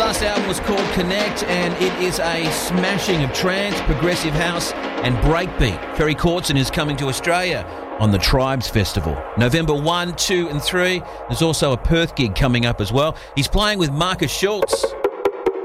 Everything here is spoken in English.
last album was called Connect, and it is a smashing of trance, progressive house and breakbeat. Ferry Cortzen is coming to Australia on the Tribes Festival. November 1, 2 and 3. There's also a Perth gig coming up as well. He's playing with Marcus Schultz.